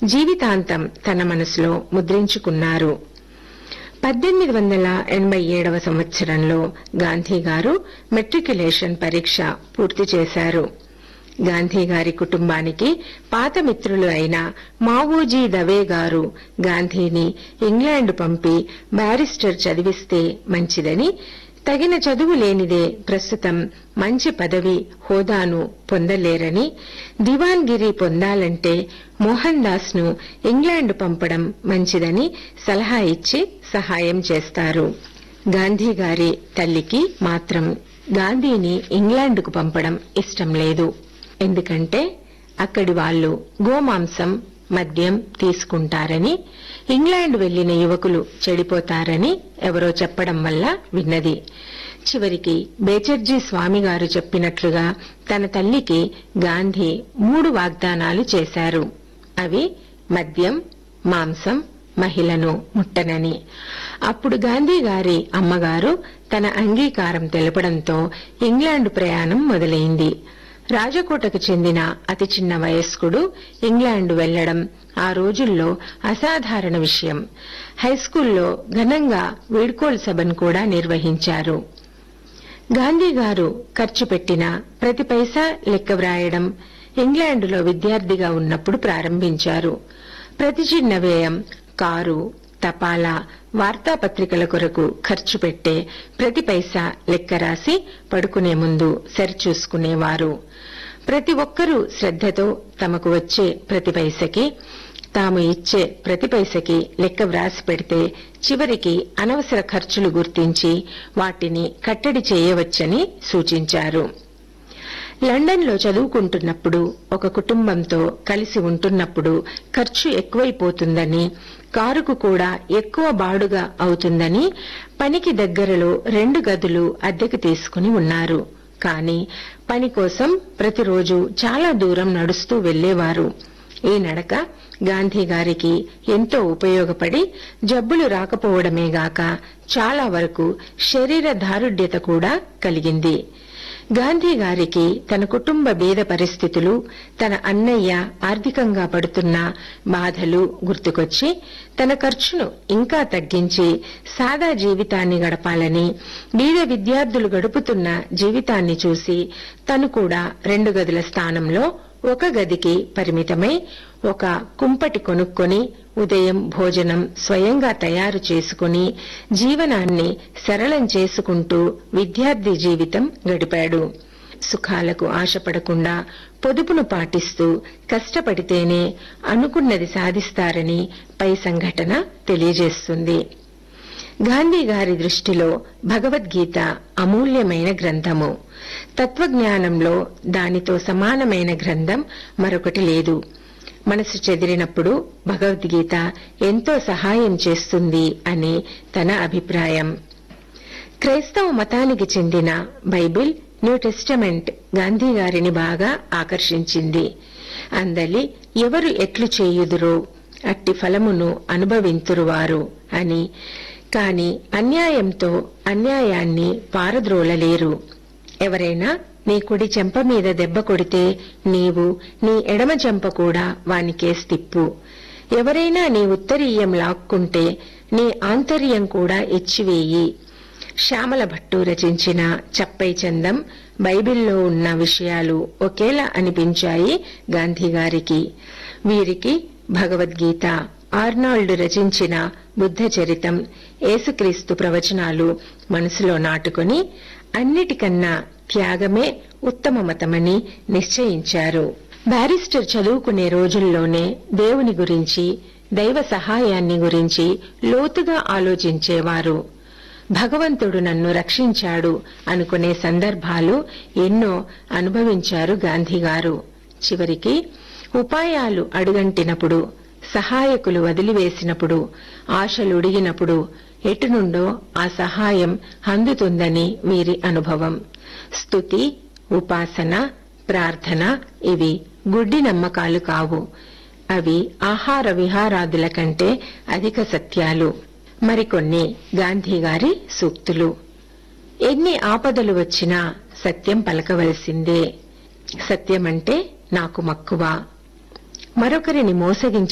జీవితాంతం తన మనసులో ముద్రించుకున్నారు. 1887 సంవత్సరంలో గాంధీ గారు మెట్రిక్యులేషన్ పరీక్ష పూర్తి చేశారు. గాంధీ గారి కుటుంబానికి పాత మిత్రులు అయిన మావోజీ దవే గారు గాంధీని ఇంగ్లాండ్ పంపి బ్యారిస్టర్ చదివిస్తే మంచిదని, తగిన చదువు లేనిదే ప్రస్తుతం మంచి పదవి హోదాను పొందలేరని, దివాన్గిరి పొందాలంటే మోహన్ దాస్ ను ఇంగ్లాండ్ పంపడం మంచిదని సలహా ఇచ్చి సహాయం చేస్తారు. గాంధీ గారి తల్లికి మాత్రం గాంధీని ఇంగ్లాండ్కు పంపడం ఇష్టం లేదు. ఎందుకంటే అక్కడి వాళ్లు గోమాంసం, మద్యం తీసుకుంటారని, ఇంగ్లాండ్ వెళ్లిన యువకులు చెడిపోతారని ఎవరో చెప్పడం వల్ల విన్నది. చివరికి బేచర్జీ స్వామి గారు చెప్పినట్లుగా తన తల్లికి గాంధీ 3 వాగ్దానాలు చేశారు. అవి మద్యం, మాంసం, మహిళను ముట్టనని. అప్పుడు గాంధీ గారి అమ్మగారు తన అంగీకారం తెలపడంతో ఇంగ్లాండ్ ప్రయాణం మొదలైంది. రాజకోటకు చెందిన అతి చిన్న వయస్కుడు ఇంగ్లాండ్ వెళ్లడం ఆ రోజుల్లో అసాధారణ విషయం. హైస్కూల్లో ఘనంగా వీడ్కోలు సభను కూడా నిర్వహించారు. గాంధీ గారు ఖర్చు పెట్టిన ప్రతి పైసా లెక్క వ్రాయడం ఇంగ్లాండులో విద్యార్థిగా ఉన్నప్పుడు ప్రారంభించారు. ప్రతి చిన్న వ్యయం, కారు, తపాలా, వార్తాపత్రికల కొరకు ఖర్చు పెట్టే ప్రతి పైసా లెక్క రాసి పడుకునే ముందు సరిచూసుకునేవారు. ప్రతి ఒక్కరూ శ్రద్ధతో తమకు వచ్చే ప్రతి పైసకి, తాము ఇచ్చే ప్రతి పైసకి లెక్క వ్రాసి పెడితే చివరికి అనవసర ఖర్చులు గుర్తించి వాటిని కట్టడి చేయవచ్చని సూచించారు. లండన్లో చదువుకుంటున్నప్పుడు ఒక కుటుంబంతో కలిసి ఉంటున్నప్పుడు ఖర్చు ఎక్కువైపోతుందని, కారుకు కూడా ఎక్కువ బాడుగ అవుతుందని పనికి దగ్గరలో 2 గదులు అద్దెకు తీసుకుని ఉన్నారు. కానీ పని కోసం ప్రతిరోజు చాలా దూరం నడుస్తూ వెళ్లేవారు. ఈ నడక గాంధీ గారికి ఎంతో ఉపయోగపడి జబ్బులు రాకపోవడమే గాక చాలా వరకు శరీర దారుఢ్యత కూడా కలిగింది. గాంధీ గారికి తన కుటుంబ బీద పరిస్థితులు, తన అన్నయ్య ఆర్థికంగా పడుతున్న బాధలు గుర్తుకొచ్చి తన ఖర్చును ఇంకా తగ్గించి సాదా జీవితాన్ని గడపాలని, బీద విద్యార్థులు గడుపుతున్న జీవితాన్ని చూసి తను కూడా 2 గదుల స్థానంలో 1 గదికి పరిమితమై ఒక కుంపటి కొనుక్కొని ఉదయం భోజనం స్వయంగా తయారు చేసుకుని జీవనాన్ని సరళం చేసుకుంటూ విద్యార్థి జీవితం గడిపాడు. సుఖాలకు ఆశపడకుండా పొదుపును పాటిస్తూ కష్టపడితేనే అనుకున్నది సాధిస్తారని పై సంఘటన తెలియజేస్తుంది. గాంధీ గారి దృష్టిలో భగవద్గీత అమూల్యమైన గ్రంథము. తత్వజ్ఞానంలో దానితో సమానమైన గ్రంథం మరొకటి లేదు. మనసు చెదిరినప్పుడు భగవద్గీత ఎంతో సహాయం చేస్తుంది అని తన అభిప్రాయం. క్రైస్తవ మతానికి చెందిన బైబిల్, న్యూ టెస్టమెంట్ గాంధీ గారిని బాగా ఆకర్షించింది. అందలి ఎవరు ఎట్లు చేయుదురో అట్టి ఫలమును అనుభవింతురువారు అని. కాని అన్యాయంతో అన్యాయాన్ని పారద్రోలలేరు. ఎవరైనా నీ కుడి చెంప మీద దెబ్బ కొడితే నీవు నీ ఎడమ చెంప కూడా వానికేసి తిప్పు. ఎవరైనా నీ ఉత్తరీయం లాక్కుంటే నీ ఆంతర్యం కూడా ఇచ్చివేయి. శ్యామల భట్టు రచించిన చప్పై చందం, బైబిల్లో ఉన్న విషయాలు ఒకేలా అనిపించాయి గాంధీ గారికి. వీరికి భగవద్గీత, ఆర్నాల్డ్ రచించిన బుద్ధ చరితం, యేసుక్రీస్తు ప్రవచనాలు మనసులో నాటుకుని అన్నిటికన్నా త్యాగమే ఉత్తమ మతమని నిశ్చయించారు. బ్యారిస్టర్ చదువుకునే రోజుల్లోనే దేవుని గురించి, దైవ సహాయాన్ని గురించి లోతుగా ఆలోచించేవారు. భగవంతుడు నన్ను రక్షించాడు అనుకునే సందర్భాలు ఎన్నో అనుభవించారు గాంధీ గారు. చివరికి ఉపాయాలు అడుగంటినప్పుడు, సహాయకులు వదిలివేసినప్పుడు, ఆశలుడిగినప్పుడు ఎటు నుండో ఆ సహాయం అందుతుందని వీరి అనుభవం. స్తుతి, ఉపాసన, ప్రార్థన ఇవి గుడ్డి నమ్మకాలు కావు. అవి ఆహార విహారాదుల కంటే అధిక సత్యాలు. మరికొన్ని గాంధీ గారి సూక్తులు. ఎన్ని ఆపదలు వచ్చినా సత్యం పలకవలసిందే. సత్యమంటే నాకు మక్కువ. మరొకరిని మోసగించ